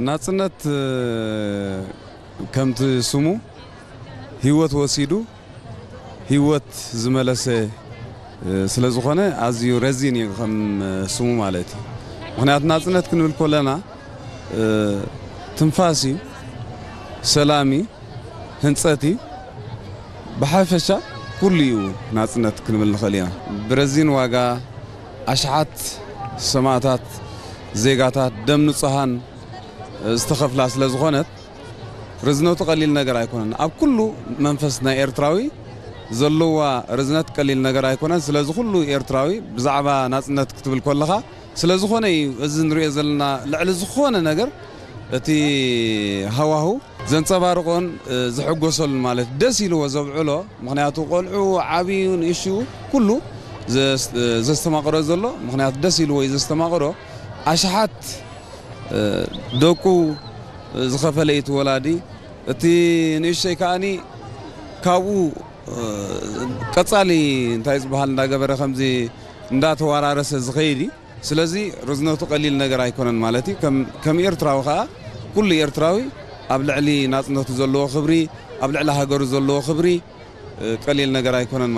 ናጽነት ከምት ስሙ ህይወት ወሲዱ ህይወት ዝመለሰ ስለዝኾነ ኣዝዩ ረዚን ከም ስሙ ማለት እዩ ምክንያት ናጽነት ክንብል ኮለና ትንፋሲ ሰላሚ ህንጸቲ በሓፈሻ ኩሉ እዩ ናጽነት ክንብል ንኽእል ኢና ብረዚን ዋጋ ኣሽሓት ሰማዕታት ዜጋታት ደም ንጹሃን ዝተኸፍላ ስለ ዝኾነት ርዝነቱ ቀሊል ነገር ኣይኮነን ኣብ ኩሉ መንፈስ ናይ ኤርትራዊ ዘለዋ ርዝነት ቀሊል ነገር ኣይኮነን ስለዚ ኩሉ ኤርትራዊ ብዛዕባ ናጽነት ክትብል ኮለኻ ስለዝኾነ እዚ ንሪኦ ዘለና ልዕሊ ዝኾነ ነገር እቲ ሃዋሁ ዘንጸባርቆን ዝሕጎሰሉ ማለት ደስ ኢልዎ ዘብዕሎ ምክንያቱ ቆልዑ ዓብዩ ንእሽው ኩሉ ዘስተማቕሮ ዘሎ ምክንያቱ ደስ ኢልዎ ዘስተማቕሮ ኣሽሓት ደቁ ዝኸፈለይት ወላዲ እቲ ንእሽተይ ከኣኒ ካብኡ ቀጻሊ እንታይ ዝበሃል እንዳገበረ ከምዚ እንዳተወራረሰ ዝኸይዲ ስለዚ ርዝነቱ ቀሊል ነገር ኣይኮነን ማለት እዩ ከም ኤርትራዊ ከዓ ኩሉ ኤርትራዊ ኣብ ልዕሊ ናጽነቱ ዘለዎ ክብሪ ኣብ ልዕሊ ሃገሩ ዘለዎ ክብሪ ቀሊል ነገር ኣይኮነን